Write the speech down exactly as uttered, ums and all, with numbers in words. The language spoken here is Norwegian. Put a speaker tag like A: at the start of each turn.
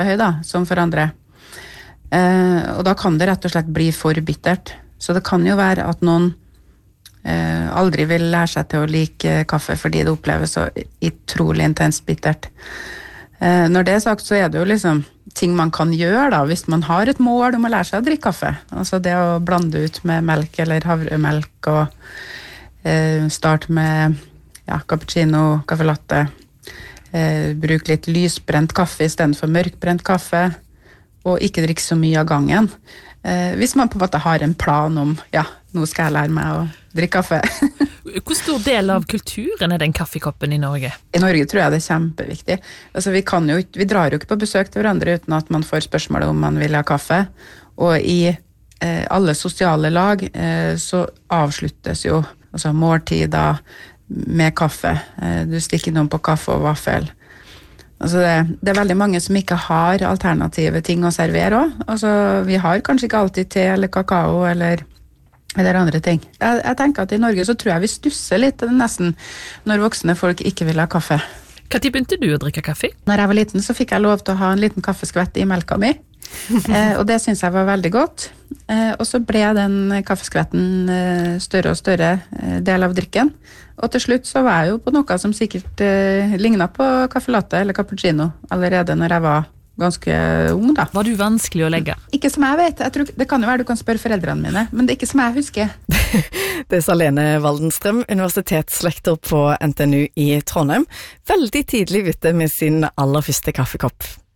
A: høy da, som for andre. Eh, og da kan det rett og slett bli for bittert. Så det kan jo være at noen eh, aldri vil lære seg til å like kaffe fordi det oppleves så utrolig intenst bittert. Eh, når det er sagt, så er det jo liksom ting man kan gjøre da, hvis man har et mål om å lære seg å drikke kaffe. Altså det å blande ut med melk eller havremelk og eh, starte med ja, cappuccino, kaffe latte, eh, bruk litt lysbrent kaffe i stedet for mørkbrent kaffe, og ikke drikke så mye av gangen. Eh, hvis man på en måte har en plan om, ja, nå skal jeg lære meg å drikke kaffe.
B: Hvor stor del av kulturen er den kaffekoppen i Norge?
A: I Norge tror jeg det er kjempeviktig. Altså, vi, kan jo, vi drar jo ikke på besøk til hverandre uten at man får spørsmål om man vil ha kaffe. Og i eh, alle sosiale lag eh, så avsluttes jo altså, måltider med kaffe. Eh, du stikker noen på kaffe og vaffel. Altså det, det er veldig mange som ikke har alternative ting å servere også. Altså, vi har kanskje ikke alltid te eller kakao eller, eller andre ting. Jeg, jeg tenker at i Norge så tror jeg vi stusser litt nesten når voksne folk ikke vil ha kaffe.
B: Hva tid begynte du å drikke kaffe?
A: Når jeg var liten så fikk jeg lov til å ha en liten kaffeskvett i melka mi. eh, og det synes jeg var veldig godt. Eh, og så ble den kaffeskvetten eh, større og større eh, del av drikken. Og til slutt så var jeg jo på noe som sikkert eh, lignet på kaffe latte eller cappuccino allerede når jeg var ganske ung da.
B: Var du vanskelig å legge?
A: Ikke som jeg vet. Jeg tror, det kan jo være du kan spørre foreldrene mine, men det er ikke som jeg husker.
C: Det sa Lene Waldenstrøm, universitetslektor på N T N U i Trondheim. Veldig tidlig ute med sin aller første kaffekopp.